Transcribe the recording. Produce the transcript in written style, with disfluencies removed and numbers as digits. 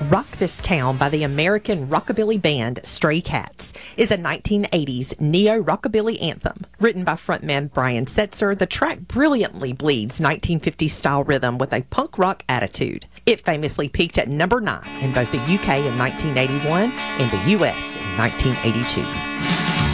Rock This Town by the American rockabilly band Stray Cats is a 1980s neo-rockabilly anthem. Written by frontman Brian Setzer, the track brilliantly bleeds 1950s style rhythm with a punk rock attitude. It famously peaked at number 9 in both the UK in 1981 and the US in 1982.